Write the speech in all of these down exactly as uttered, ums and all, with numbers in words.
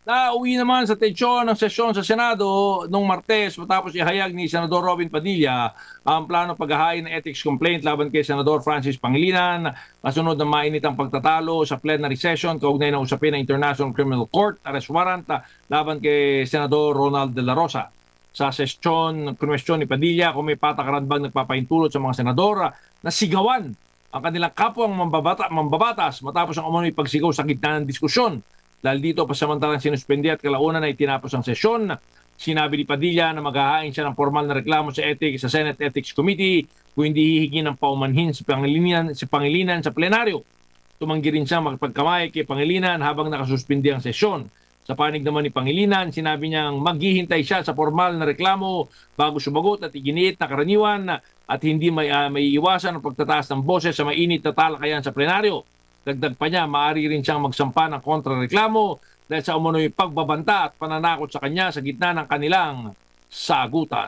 Nauwi naman sa tensyon ng sesyon sa Senado noong Martes matapos ihayag ni Senador Robin Padilla ang plano paghahain ng ethics complaint laban kay Senador Francis Pangilinan kasunod ng mainit ang pagtatalo sa plenary session kaugnay ng usapin ng International Criminal Court arrest warrant laban kay Senador Ronald De La Rosa. Sa sesyon, kunwestiyon ni Padilla kung may patakaran bang nagpapahintulot sa mga senador na sigawan ang kanilang kapwang mambabata, mambabatas matapos ang umano'y pagsigaw sa gitna ng diskusyon. Dahil dito pasamantalang sinuspendi at kalaunan ay tinapos ang sesyon, sinabi ni Padilla na maghahain siya ng formal na reklamo sa ethics sa Senate Ethics Committee kung hindi hihingi ng paumanhin si Pangilinan, si Pangilinan sa plenaryo. Tumanggi rin siya magpagkamay kay Pangilinan habang nakasuspindi ang sesyon. Sa panig naman ni Pangilinan, sinabi niyang maghihintay siya sa formal na reklamo bago sumagot at iginiit na karaniwan at hindi may, uh, may iwasan ang pagtataas ng boses sa mainit na talakayan sa plenaryo. Dagdag pa niya, maaari rin siyang magsampa ng kontrareklamo dahil sa umano'y pagbabanta at pananakot sa kanya sa gitna ng kanilang sagutan.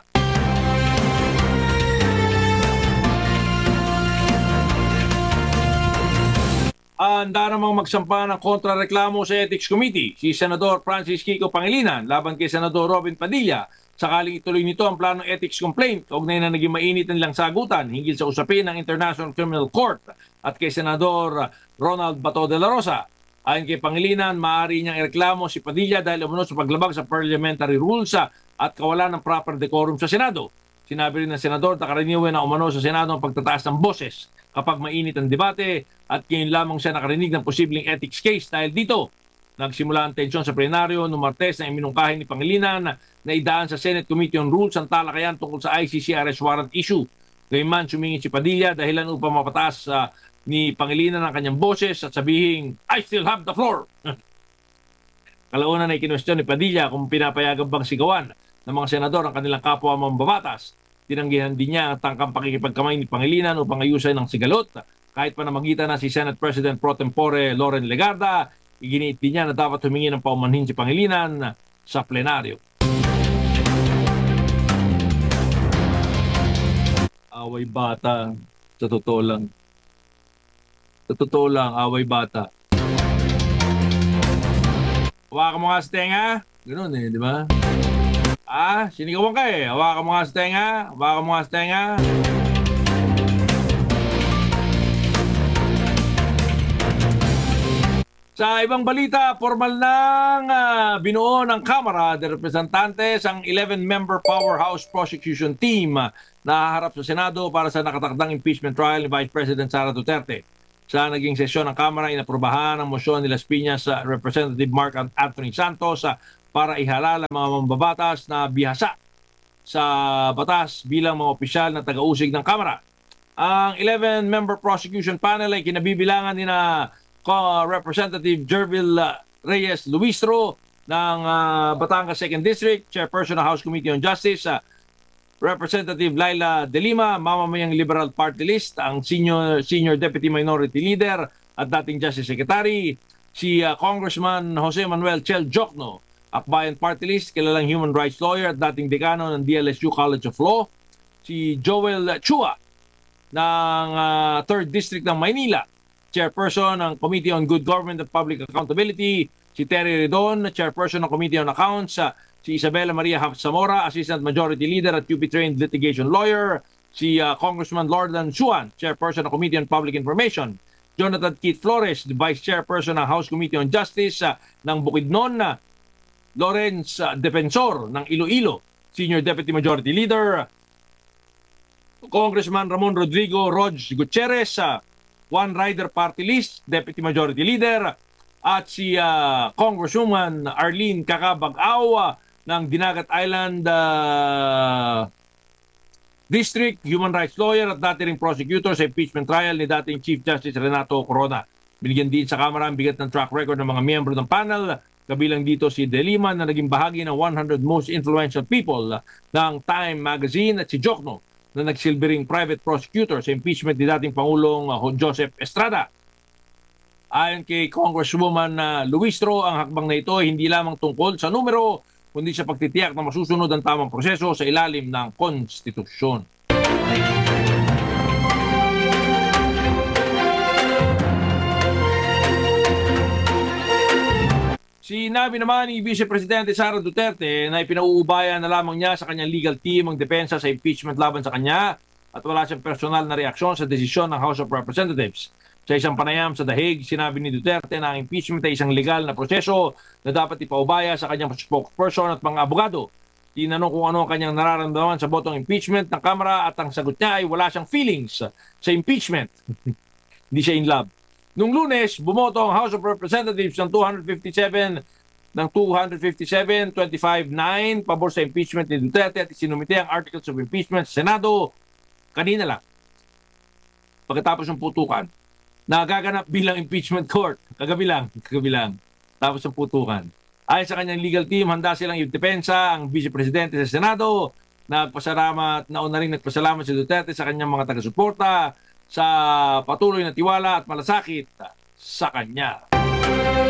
Handa namang magsampa ng kontrareklamo sa Ethics Committee si Senador Francis Kiko Pangilinan laban kay Senador Robin Padilla sakaling ituloy nito ang planong ethics complaint kaugnay na naging mainit ang nilang sagutan hinggil sa usapin ng International Criminal Court at kay Senador Ronald Bato de la Rosa. Ayon kay Pangilinan, maaari niyang ireklamo si Padilla dahil umunod sa paglabag sa parliamentary rules at kawalan ng proper decorum sa Senado. Sinabi rin ng Senador na karaniwan na umano sa Senado ang pagtataas ng boses kapag mainit ang debate at ngayon lamang siya nakarinig ng posibleng ethics case dahil dito. Nagsimula ang tensyon sa plenaryo noong Martes na iminungkahin ni Pangilinan na idaan sa Senate Committee on Rules ang talakayan tungkol sa I C C arrest warrant issue. Gayunman sumingit si Padilla dahilan upang mapataas uh, ni Pangilinan ang kanyang boses at sabihing, I still have the floor. Kalaunan ay kinwestiyon ni Padilla kung pinapayagan bang sigawan ng mga senador ang kanilang kapwa mambabatas. Tinanggihan din niya ang tangkang pakikipagkamay ni Pangilinan upang ayusin ng sigalot. Kahit pa namagitan na si Senate President Pro Tempore Loren Legarda, iginiit din niya na dapat humingi ng paumanhin si Pangilinan sa plenaryo. Away bata, sa totoo lang. Sa totoo lang, away bata. Hawakan mo nga sa tenga. Ganun eh, di ba? Ah, sinigawan ka eh. Hawakan mo nga sa tenga. Hawakan mo nga sa tenga. Sa ibang balita, formal nang uh, binuo ng Kamara de Representantes ang eleven-member Powerhouse Prosecution Team uh, na haharap sa Senado para sa nakatakdang impeachment trial ni Vice President Sara Duterte. Sa naging sesyon ng Kamara, inaprubahan ang mosyon ni Las Piñas sa uh, Representative Mark Anthony Santos uh, para ihalal ang mga mambabatas na bihasa sa batas bilang mga opisyal na taga-usig ng Kamara. Ang eleven-member prosecution panel ay kinabibilangan ni na Uh, Representative Jervil uh, Reyes Luistro ng uh, Batangas second District, Chairperson ng House Committee on Justice, uh, Representative Laila De Lima, Mamamayang Liberal Party List, ang Senior, Senior Deputy Minority Leader at dating Justice Secretary, si uh, Congressman Jose Manuel Chel Jokno, Akbayan Party List, kilalang human rights lawyer at dating dekano ng D L S U College of Law, si Joel Chua ng uh, third District ng Maynila, Chairperson ng Committee on Good Government and Public Accountability, si Terry Redon, Chairperson ng Committee on Accounts, si Isabela Maria Zamora, Assistant Majority Leader at U P-trained litigation lawyer, si uh, Congressman Lordan Suan, Chairperson ng Committee on Public Information, Jonathan Keith Flores, the Vice Chairperson ng House Committee on Justice uh, ng Bukidnon, uh, Lawrence uh, Defensor ng Iloilo, Senior Deputy Majority Leader, Congressman Ramon Rodrigo Rog Gutierrez, uh, One Rider Party List, Deputy Majority Leader, at si uh, Congresswoman Arlene Kakabag-Aw uh, ng Dinagat Island uh, District, Human Rights Lawyer at dati ring prosecutor sa impeachment trial ni dating Chief Justice Renato Corona. Binigyan din sa Kamara ang bigat ng track record ng mga miyembro ng panel, kabilang dito si De Lima na naging bahagi ng one hundred Most Influential People ng Time Magazine at si Jokno na nagsilbering private prosecutor sa impeachment ni dating Pangulong uh, Joseph Estrada. Ayon kay Congresswoman uh, Luistro, ang hakbang na ito ay hindi lamang tungkol sa numero, kundi sa pagtitiyak na masusunod ang tamang proseso sa ilalim ng konstitusyon. Sinabi naman ni Vice Presidente Sara Duterte na ipinauubayan na lamang niya sa kanyang legal team ang depensa sa impeachment laban sa kanya at wala siyang personal na reaksyon sa desisyon ng House of Representatives. Sa isang panayam sa The Hague, sinabi ni Duterte na ang impeachment ay isang legal na proseso na dapat ipaubaya sa kanyang spokesperson at mga abogado. Tinanong kung ano ang kanyang nararamdaman sa botong impeachment ng Kamara at ang sagot niya ay wala siyang feelings sa impeachment. Hindi siya in love. Nung Lunes, bumoto ang House of Representatives ng two fifty-seven ng two fifty-seven, twenty-five nine pabor sa impeachment ni Duterte at isinumite ang articles of impeachment sa Senado kanina lang. Pagkatapos ng putukan, nagaganap bilang impeachment court. Kagabi lang, kagabi lang. Tapos ng putukan. Ayon sa kanyang legal team, handa silang i-depensa ang Vice Presidente sa Senado. Nagpasalamat, nauna rin nagpasalamat si Duterte sa kanyang mga taga-suporta sa patuloy na tiwala at malasakit sa kanya.